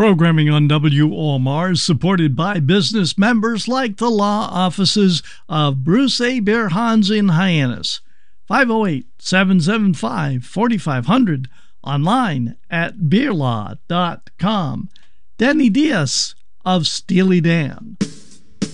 Programming on WOMR is supported by business members like the law offices of Bruce A. Beer-Hans in Hyannis. 508-775-4500. Online at beerlaw.com. Danny Diaz of Steely Dan.